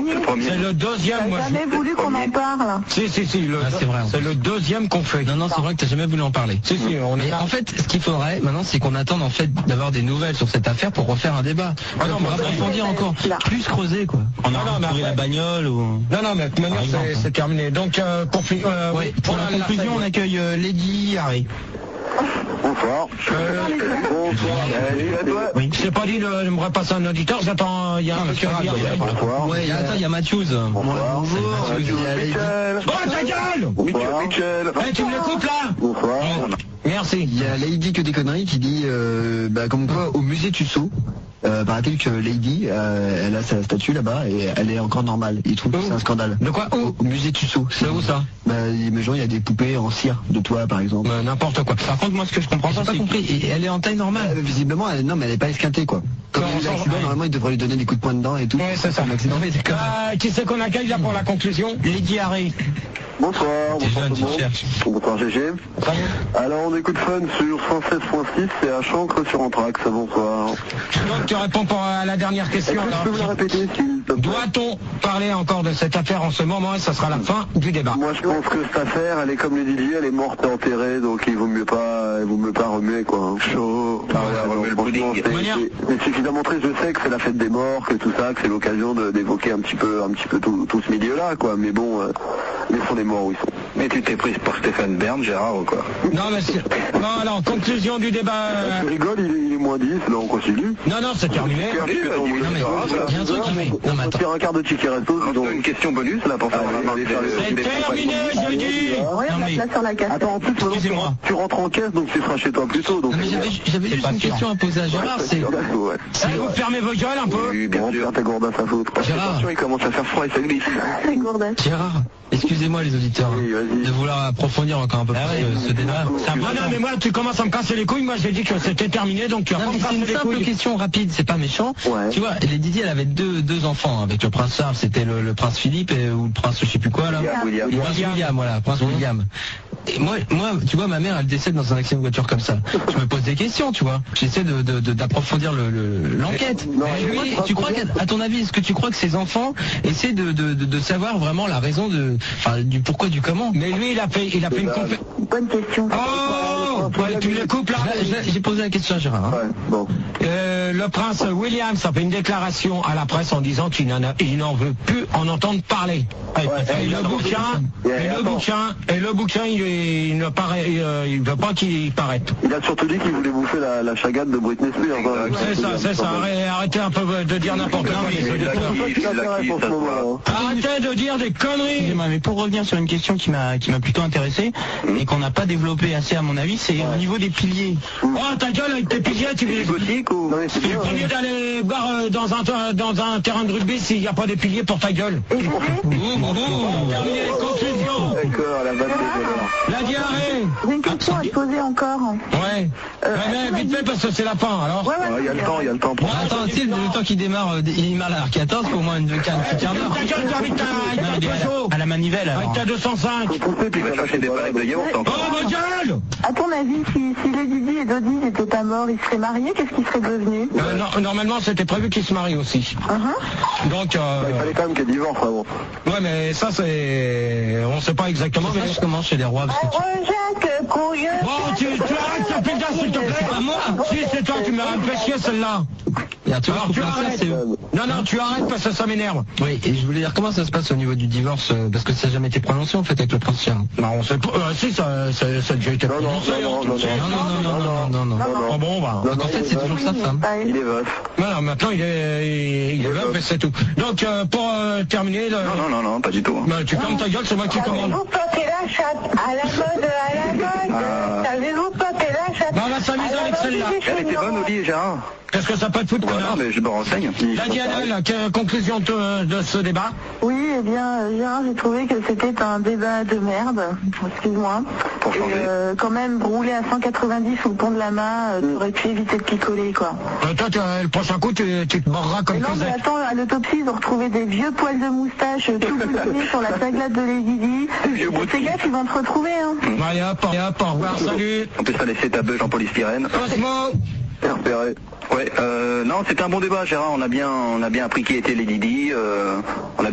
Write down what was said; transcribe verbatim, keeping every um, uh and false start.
premier. C'est le deuxième. T'as moi, jamais je... voulu qu'on en parle. Si, si, si. Le... Ah, c'est vrai. C'est le deuxième qu'on fait. Non, non, c'est vrai que t'as jamais voulu en parler. Si, si, on est... En fait, ce qu'il faudrait maintenant, c'est qu'on attende en fait d'avoir des nouvelles sur cette affaire pour refaire un débat. Ah non, pour mais approfondir encore, plus creuser quoi. On a non, non, retrouvé mais la bagnole ou... Non, non, mais de toute manière, c'est, c'est terminé. Donc, euh, pour finir... Euh, ouais, pour, pour la, la conclusion, on accueille euh, Lady Harry. Bonsoir. Euh, Bonsoir. Oui. Je t'ai pas dit, de me repasser un auditeur, j'attends, il y a un monsieur à dire. Bonsoir. Ouais, attends, il y a Matthews. Bonsoir. Bonjour. Michel. Oh, ta gueule! Bonsoir. Michel. Eh, tu me l'écoutes là? Bonsoir. Merci. Il y a Lady que des conneries qui dit, euh, bah, comme quoi, au musée Tussaud, euh, paraît-il que Lady, euh, elle a sa statue là-bas et elle est encore normale. Ils trouvent que c'est un scandale. De quoi? Au, au musée Tussaud. C'est où ça? Bah, mais genre, il y a des poupées en cire de toi, par exemple. Euh, n'importe quoi. Par contre, moi, ce que je comprends J'ai pas, pas c'est compris. Et elle est en taille normale. Euh, visiblement, elle, non, mais elle est pas esquintée, quoi. Comme Non, il y a eu on l'accident, s'en- normalement, il devrait lui donner des coups de poing dedans et tout. Ouais, c'est ça. Un accident. Non mais d'accord. Euh, qui c'est qu'on accueille là pour la conclusion? Lady Harry. Bonsoir. T'es Bonsoir jeune, tout le tu monde. cherches. Bonsoir G G. Alors on écoute Fun sur cent seize point six, c'est à Chancre sur Anthrax. Bonsoir. Donc, tu réponds pour, à la dernière Est-ce question. que tu alors. peux me la répéter s'il te plaît? Doit-on parler encore de cette affaire en ce moment et ça sera la fin du débat? Moi je pense que cette affaire, elle est comme les Didier, elle est morte et enterrée, donc il vaut mieux pas, il vaut mieux pas remuer quoi. Hein. Chaud. Ah ouais, remuer le pudding. C'est, c'est, c'est suffisamment triste, je sais que c'est la fête des morts, que tout ça, que c'est l'occasion de, d'évoquer un petit peu, un petit peu tout, tout ce milieu-là quoi. Mais bon, euh, laissons les morts où ils sont. Mais tu t'es prise pour Stéphane Bern, Gérard, ou quoi? Non, mais c'est... Non, alors, conclusion du débat... euh, Tu rigoles, il est, il est moins dix, là on continue. Non, non, c'est terminé. Non mais, il y a un truc qui fait. Non mais attends. Faire un quart de ticket resto, donc Une question bonus, là, pour faire la marque C'est terminé, je dis. Ouais, on Non, a mais- place sur la carte. Attends, en plus, maintenant, tu, Excusez-moi. tu rentres en caisse, donc tu seras chez toi plus tôt. Donc Non mais j'avais, j'avais juste pas une sûr. question à poser à Gérard, c'est... ouais. Eh, vous fermez vos gueules un peu. Oui, bien Bon, sûr. faire ta gourde à sa faute. Gérard, Attention, il commence à faire froid et ça glisse. C'est gourdasse. Gérard, excusez-moi les auditeurs Oui, vas-y. de vouloir approfondir encore un peu Ah plus ouais. euh, ce débat. Ah non, mais moi, tu commences à me casser les couilles. Moi, j'ai dit que c'était terminé, donc tu vas Non, pas mais me c'est casser une les simple couilles. question rapide, c'est pas méchant. Ouais. Tu vois, les Didier, elle avait deux, deux enfants avec le prince Charles, c'était le, le prince Philippe et, ou le prince je sais plus quoi là. William, William. Le prince William, voilà, prince William. Et moi, moi, tu vois, ma mère, elle décède dans un accident de voiture comme ça. Je me pose des questions, tu vois. J'essaie de, de, de- d'approfondir le, le- l'enquête. Non, tu, mais crois, oui, tu crois qu'à à ton avis, est-ce que tu crois que ces enfants essaient de, de, de, de savoir vraiment la raison de, enfin, du pourquoi du comment? Mais lui, il a fait, il a fait une conférence. Bonne question. Oh, ouais, tu me les coupes là. Je l'ai- je l'ai- J'ai posé la question à Gérard. hein. Ouais, bon. Euh, le prince William, ça fait une déclaration à la presse en disant qu'il n'en, a- il n'en veut plus en entendre parler. Et le bouquin, et le bouquin, et le bouquin, il, est- il ne paraît, euh, il veut pas qu'il paraisse. Il a surtout dit qu'il voulait bouffer la, la chagade de Britney Spears. hein. C'est ça, c'est ça. Arrêtez- Arrêtez un peu de dire n'importe quoi. les auditeurs. C'est ça qui l'intéresse en ce moment. hein. Arrêtez de dire des conneries. Excusez-moi, mais pour revenir sur une question qui m'a qui m'a plutôt intéressé et qu'on n'a pas développé assez à mon avis, c'est au niveau des piliers. Oh, ta gueule avec tes piliers, tu veux Gothique ou... Non mais c'est bien. au lieu d'aller boire euh, dans un, ter- dans un terrain de rugby s'il n'y a pas des piliers pour ta gueule. Et Gégé, Terminé, conclusion. D'accord, la vanne des voleurs. La diarrhée. j'ai une question à te poser encore. Ouais. Euh, Ouais, mais vite fait parce que c'est la fin, alors. Ouais, ouais, Ouais, il y a le temps, il y a le temps pour... Attends, tu sais, le temps qu'il démarre, euh, il démarre à l'arc quatorze, pour au moins une quart un quart d'heure. Ta gueule, avec ta, avec Non, ta il est à oiseau. la, à la manivelle alors. Avec ta deux cent cinq. Faut pousser, puis Il va ça chercher va des chez barrettes toi. de yaourt Oh, encore. ma gueule. À ton avis, si, si Lady Di et Dodi n'étaient pas morts, ils seraient mariés, qu'est-ce qu'ils seraient devenus? Euh, non, normalement, c'était prévu qu'ils se marient aussi. Uh-huh. Donc, euh, Il fallait quand même qu'elle divorce avant. ouais, mais ça, c'est... On sait pas exactement, mais... Je commence chez les rois, parce que tu... Jacques, couilleux. Bon, tu, tu arrêtes ta pizza, s'il te plaît. C'est pas moi. Si, c'est toi, tu m'as fait chier, celle-là. Et un truc Alors, qu'on tu peut faire, arrêtes. c'est eux. Non, non, tu arrêtes parce que ça m'énerve. Oui, et je voulais dire comment ça se passe au niveau du divorce, euh, parce que ça n'a jamais été prononcé en fait avec le prince Charles. Non, on sait pas... euh, si, ça, ça, ça a déjà été Non, non, prononcé, non, hein, non, tu le sais. Non, non, non, non, non, non, non. Non, non. Ah bon, bah... Donc en fait, c'est toujours sa femme. Il est veuf. Voilà, maintenant, il est, il est veuf et c'est tout. Donc, euh, pour euh, terminer... Le... Non, non, non, non, pas du tout. Bah, tu fermes ta gueule, c'est moi qui commande. Savez-vous porter la chatte à la mode, à la mode? Ah. Savez-vous porter la chatte? Bah, on va s'amuser à la avec mode celle-là. des Elle était cheveux bonne, longs? Oli et Gérard. Qu'est-ce que ça peut te foutre, Voilà, connard? mais je me renseigne. La Diana, que- conclusion de, de ce débat. Oui, eh bien, euh, Gérard, j'ai trouvé que c'était un débat de merde, excuse-moi. Pour Et changer. euh, quand même, rouler à cent quatre-vingt-dix sous le pont de la main, euh, t'aurais pu éviter de picoler, quoi. Euh, toi, tu, euh, le prochain coup, tu, tu te morras comme Et non, mais Cosette. attends, à l'autopsie, ils ont retrouvé des vieux poils de moustache euh, tout boutinés sur la taglade de Lady Di. Vieux bout de Fais gaffe, ils vont te retrouver, hein. Allez, hop, allez, hop, au revoir, salut. En plus, ça laissait ta beuge en polystyrène. Osmo. C'est repéré. Ouais, euh, non, c'était un bon débat, Gérard. On a bien, on a bien appris qui était Lady Di. Euh, on a